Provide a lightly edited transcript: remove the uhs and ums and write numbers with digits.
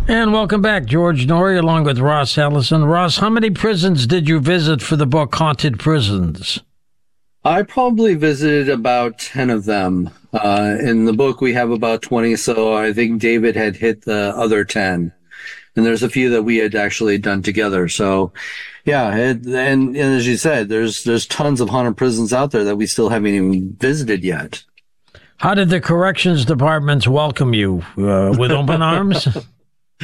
And welcome back, George Noory, along with Ross Ellison. Ross, how many prisons did you visit for the book Haunted Prisons? I probably visited about 10 of them. In the book, we have about 20, so I think David had hit the other 10. And there's a few that we had actually done together. So, yeah, and as you said, there's tons of haunted prisons out there that we still haven't even visited yet. How did the corrections departments welcome you? With open arms?